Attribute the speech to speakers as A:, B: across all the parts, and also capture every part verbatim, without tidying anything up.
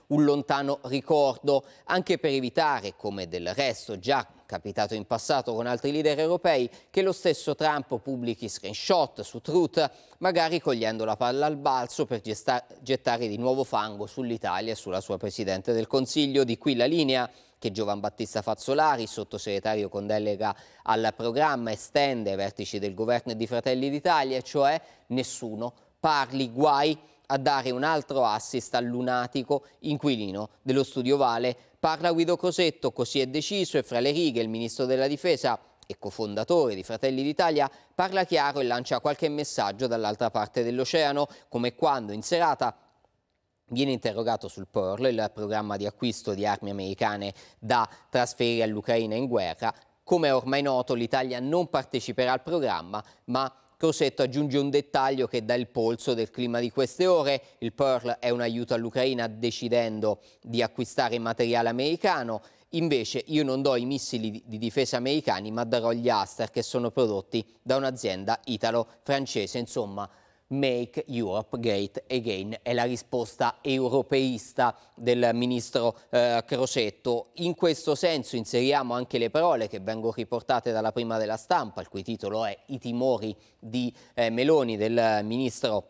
A: un lontano ricordo, anche per evitare, come del resto già capitato in passato con altri leader europei, che lo stesso Trump pubblichi screenshot su Truth, magari cogliendo la palla al balzo per gesta- gettare di nuovo fango sull'Italia e sulla sua Presidente del Consiglio. Di qui la linea che Giovan Battista Fazzolari, sottosegretario con delega al programma, estende ai vertici del governo e di Fratelli d'Italia, cioè nessuno parli, guai a dare un altro assist al lunatico inquilino dello Studio Vale. Parla Guido Crosetto, così è deciso, e fra le righe il ministro della Difesa e cofondatore di Fratelli d'Italia parla chiaro e lancia qualche messaggio dall'altra parte dell'oceano, come quando in serata viene interrogato sul Pearl, il programma di acquisto di armi americane da trasferire all'Ucraina in guerra. Come è ormai noto, l'Italia non parteciperà al programma, ma Crosetto aggiunge un dettaglio che dà il polso del clima di queste ore. Il Pearl è un aiuto all'Ucraina decidendo di acquistare materiale americano. Invece io non do i missili di difesa americani, ma darò gli Aster che sono prodotti da un'azienda italo-francese. Insomma, Make Europe Great Again è la risposta europeista del ministro eh, Crosetto. In questo senso inseriamo anche le parole che vengono riportate dalla Prima della Stampa, il cui titolo è I timori di eh, Meloni, del ministro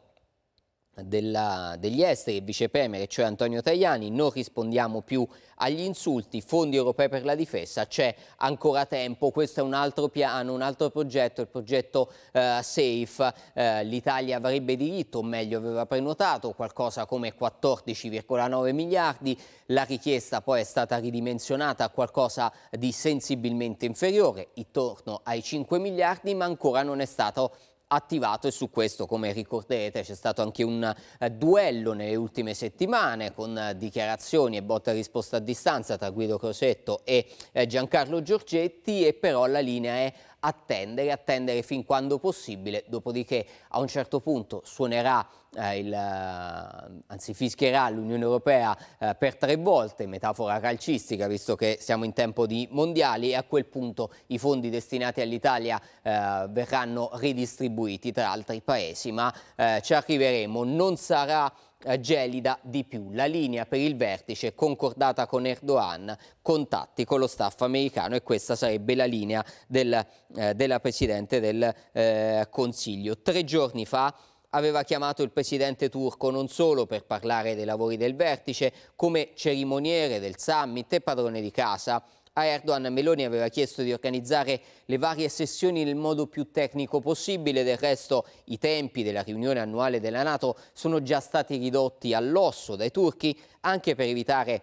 A: Della, degli esteri e vice premier, cioè Antonio Tajani. Non rispondiamo più agli insulti, fondi europei per la difesa, c'è ancora tempo, questo è un altro piano, un altro progetto, il progetto eh, SAFE. Eh, l'Italia avrebbe diritto, o meglio aveva prenotato qualcosa come quattordici virgola nove miliardi, la richiesta poi è stata ridimensionata a qualcosa di sensibilmente inferiore, intorno ai cinque miliardi, ma ancora non è stato attivato, e su questo, come ricorderete, c'è stato anche un uh, duello nelle ultime settimane con uh, dichiarazioni e botta e risposta a distanza tra Guido Crosetto e uh, Giancarlo Giorgetti, e però la linea è attendere, attendere fin quando possibile, dopodiché a un certo punto suonerà eh, il, eh, anzi fischierà l'Unione Europea eh, per tre volte, metafora calcistica visto che siamo in tempo di mondiali, e a quel punto i fondi destinati all'Italia eh, verranno ridistribuiti tra altri paesi, ma eh, ci arriveremo. Non sarà gelida di più la linea per il vertice concordata con Erdogan, contatti con lo staff americano, e questa sarebbe la linea del, eh, della Presidente del eh, Consiglio. Tre giorni fa aveva chiamato il presidente turco non solo per parlare dei lavori del vertice, come cerimoniere del summit e padrone di casa. A Erdogan Meloni aveva chiesto di organizzare le varie sessioni nel modo più tecnico possibile. Del resto i tempi della riunione annuale della NATO sono già stati ridotti all'osso dai turchi, anche per evitare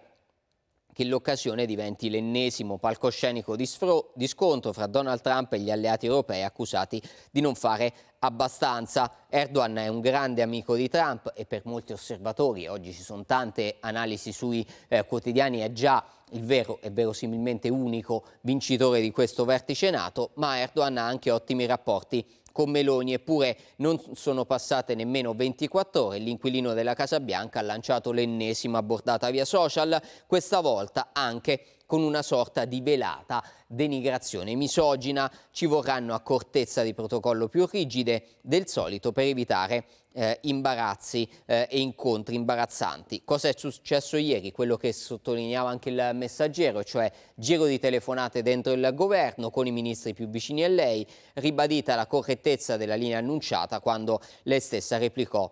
A: che l'occasione diventi l'ennesimo palcoscenico di, sfro- di scontro fra Donald Trump e gli alleati europei accusati di non fare abbastanza. Erdogan è un grande amico di Trump e per molti osservatori, oggi ci sono tante analisi sui eh, quotidiani, è già il vero e verosimilmente unico vincitore di questo vertice NATO, ma Erdogan ha anche ottimi rapporti con Meloni, eppure non sono passate nemmeno ventiquattro ore, l'inquilino della Casa Bianca ha lanciato l'ennesima bordata via social, questa volta anche con una sorta di velata denigrazione misogina. Ci vorranno accortezza di protocollo più rigide del solito per evitare eh, imbarazzi eh, e incontri imbarazzanti. Cosa è successo ieri? Quello che sottolineava anche il Messaggero, cioè giro di telefonate dentro il governo con i ministri più vicini a lei, ribadita la correttezza della linea annunciata quando lei stessa replicò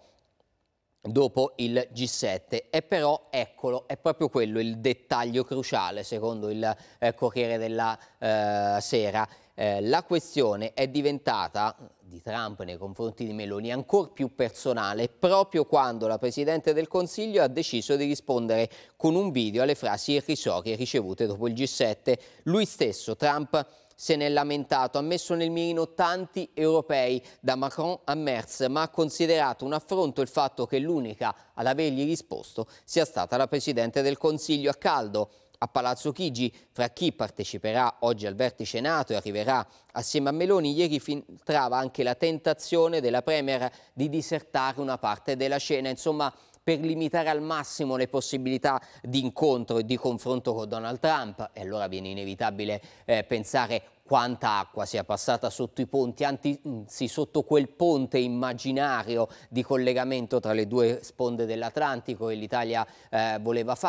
A: dopo il G sette. E però eccolo, è proprio quello il dettaglio cruciale secondo il eh, Corriere della eh, Sera. Eh, la questione è diventata di Trump nei confronti di Meloni ancora più personale proprio quando la Presidente del Consiglio ha deciso di rispondere con un video alle frasi irrisorie ricevute dopo il G sette. Lui stesso, Trump, se n'è lamentato, ha messo nel mirino tanti europei, da Macron a Merz, ma ha considerato un affronto il fatto che l'unica ad avergli risposto sia stata la Presidente del Consiglio. A caldo a Palazzo Chigi, fra chi parteciperà oggi al vertice NATO e arriverà assieme a Meloni, ieri filtrava anche la tentazione della Premier di disertare una parte della cena, insomma per limitare al massimo le possibilità di incontro e di confronto con Donald Trump. E allora viene inevitabile eh, pensare quanta acqua sia passata sotto i ponti, anzi sotto quel ponte immaginario di collegamento tra le due sponde dell'Atlantico che l'Italia eh, voleva fare.